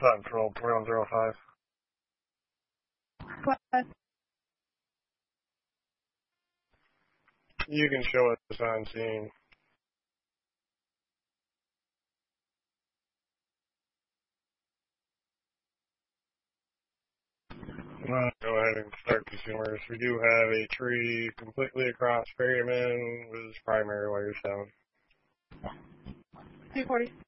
Control 2105. What? You can show us on scene. Go ahead and start consumers. We do have a tree completely across Ferryman with his primary wires down. 240.